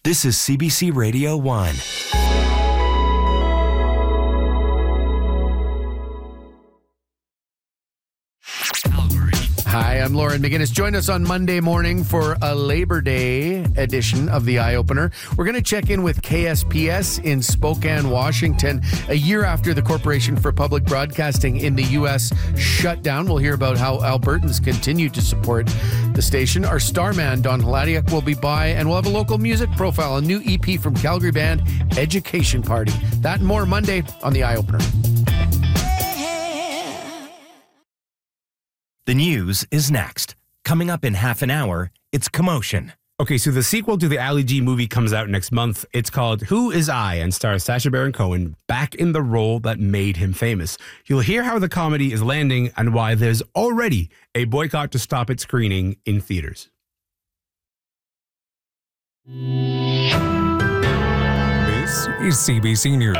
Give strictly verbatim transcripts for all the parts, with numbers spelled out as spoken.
This is C B C Radio one. Hi, I'm Lauren McGinnis. Join us on Monday morning for a Labor Day edition of the Eye Opener. We're going to check in with K S P S in Spokane, Washington, a year after the Corporation for Public Broadcasting in the U S shut down. We'll hear about how Albertans continue to support the station. Our starman, Don Hladiak, will be by, and we'll have a local music profile, a new E P from Calgary band Education Party. That and more Monday on the Eye Opener. The news is next. Coming up in half an hour, it's Commotion. Okay, so the sequel to the Ali G movie comes out next month. It's called Who Is I and stars Sacha Baron Cohen back in the role that made him famous. You'll hear how the comedy is landing and why there's already a boycott to stop its screening in theaters. This is C B C News.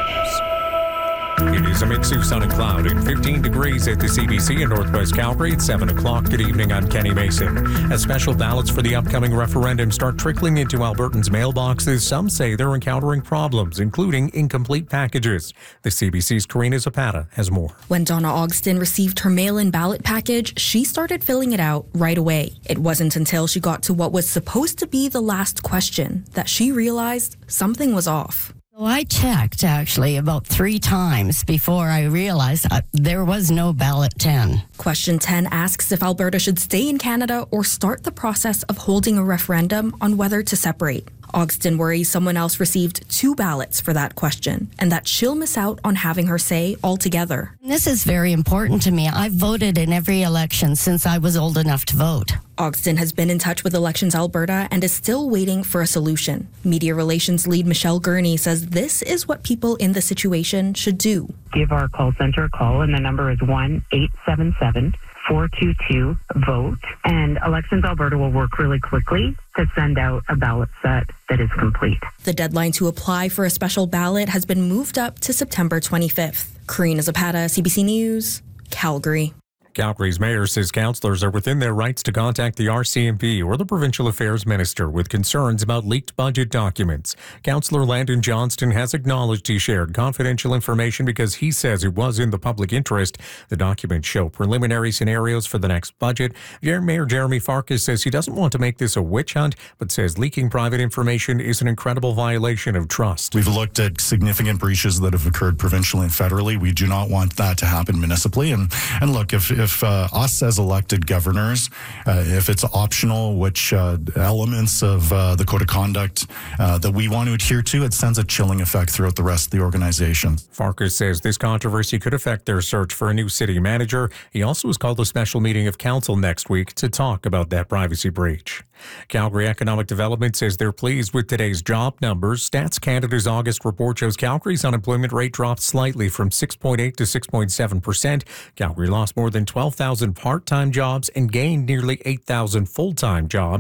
It is a mix of sun and cloud and fifteen degrees at the C B C in Northwest Calgary at seven o'clock. Good evening, I'm Kenny Mason. As special ballots for the upcoming referendum start trickling into Albertans' mailboxes, some say they're encountering problems, including incomplete packages. The C B C's Karina Zapata has more. When Donna Ogston received her mail-in ballot package, she started filling it out right away. It wasn't until she got to what was supposed to be the last question that she realized something was off. Well, I checked, actually, about three times before I realized uh, there was no ballot ten. Question ten asks if Alberta should stay in Canada or start the process of holding a referendum on whether to separate. Ogston worries someone else received two ballots for that question and that she'll miss out on having her say altogether. This is very important to me. I've voted in every election since I was old enough to vote. Ogston has been in touch with Elections Alberta and is still waiting for a solution. Media relations lead Michelle Gurney says this is what people in the situation should do. Give our call center a call, and the number is one eight seven seven, four two two, VOTE. And Elections Alberta will work really quickly to send out a ballot set that is complete. The deadline to apply for a special ballot has been moved up to September twenty-fifth. Karina Zapata, C B C News, Calgary. Calgary's mayor says councillors are within their rights to contact the R C M P or the provincial affairs minister with concerns about leaked budget documents. Councillor Landon Johnston has acknowledged he shared confidential information because he says it was in the public interest. The documents show preliminary scenarios for the next budget. Mayor Jeremy Farkas says he doesn't want to make this a witch hunt, but says leaking private information is an incredible violation of trust. We've looked at significant breaches that have occurred provincially and federally. We do not want that to happen municipally. And, and look, if, if If uh, us as elected governors, uh, if it's optional, which uh, elements of uh, the code of conduct uh, that we want to adhere to, it sends a chilling effect throughout the rest of the organization. Farkas says this controversy could affect their search for a new city manager. He also has called a special meeting of council next week to talk about that privacy breach. Calgary Economic Development says they're pleased with today's job numbers. Stats Canada's August report shows Calgary's unemployment rate dropped slightly from six point eight to six point seven percent. Calgary lost more than twelve thousand part-time jobs and gained nearly eight thousand full-time jobs.